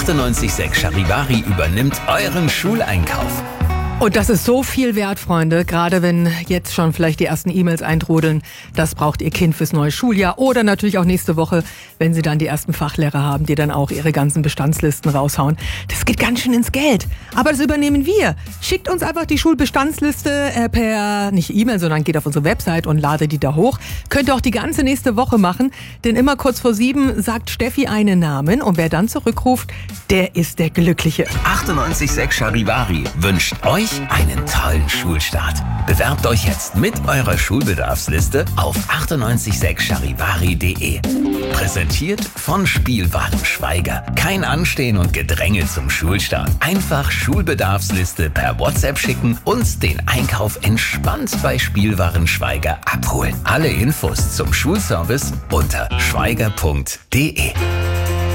98,6 Charivari übernimmt euren Schuleinkauf. Und das ist so viel wert, Freunde, gerade wenn jetzt schon vielleicht die ersten E-Mails eintrudeln. Das braucht Ihr Kind fürs neue Schuljahr oder natürlich auch nächste Woche, wenn Sie dann die ersten Fachlehrer haben, die dann auch ihre ganzen Bestandslisten raushauen. Das geht ganz schön ins Geld, aber das übernehmen wir. Schickt uns einfach die Schulbestandsliste per, nicht E-Mail, sondern geht auf unsere Website und ladet die da hoch. Könnt ihr auch die ganze nächste Woche machen, denn immer kurz vor 7 sagt Steffi einen Namen und wer dann zurückruft, der ist der Glückliche. 98,6 Charivari wünscht euch einen tollen Schulstart. Bewerbt euch jetzt mit eurer Schulbedarfsliste auf 98,6charivari.de. Präsentiert von Spielwaren Schwaiger. Kein Anstehen und Gedränge zum Schulstart. Einfach Schulbedarfsliste per WhatsApp schicken und den Einkauf entspannt bei Spielwaren Schwaiger abholen. Alle Infos zum Schulservice unter schwaiger.de.